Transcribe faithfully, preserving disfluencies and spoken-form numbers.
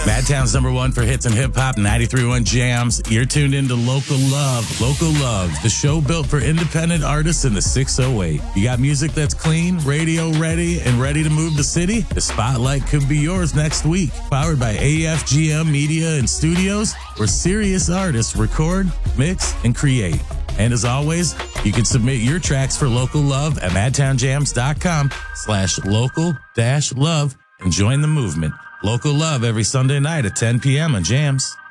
Madtown's number one for hits and hip-hop, ninety-three point one Jams. You're tuned into Local Love. Local Love, the show built for independent artists in the six oh eight. You got music that's clean, radio ready, and ready to move the city? The spotlight could be yours next week. Powered by A F G M Media and Studios, where serious artists record, mix, and create. And as always, you can submit your tracks for Local Love at madtownjams.com slash local dash love and join the movement. Local Love every Sunday night at ten p.m. on Jams.